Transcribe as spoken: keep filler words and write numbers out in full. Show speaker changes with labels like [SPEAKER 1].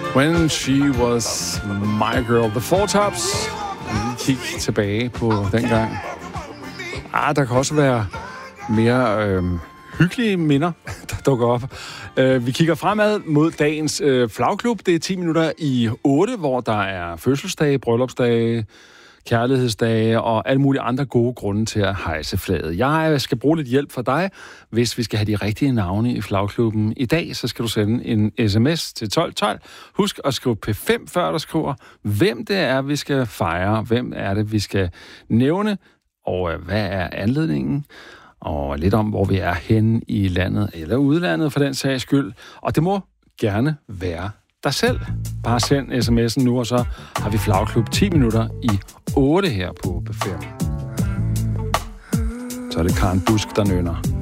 [SPEAKER 1] When She Was My Girl. The Four Tops. Vi kigger tilbage på dengang. Ah, der kan også være mere øh, hyggelige minder, der dukker op. Uh, vi kigger fremad mod dagens øh, flagklub. Det er ti minutter i otte, hvor der er fødselsdage, bryllupsdage, kærlighedsdage og alle mulige andre gode grunde til at hejse flaget. Jeg skal bruge lidt hjælp fra dig, hvis vi skal have de rigtige navne i flagklubben. I dag så skal du sende en sms til tolv tolv. Husk at skrive P fem, før du skriver, hvem det er, vi skal fejre, hvem er det, vi skal nævne, og hvad er anledningen, og lidt om, hvor vi er henne i landet eller udlandet for den sags skyld. Og det må gerne være dig selv. Bare send sms'en nu, og så har vi flagklub ti minutter i otte her på P fem. Så er det Karen Busk, der nynner.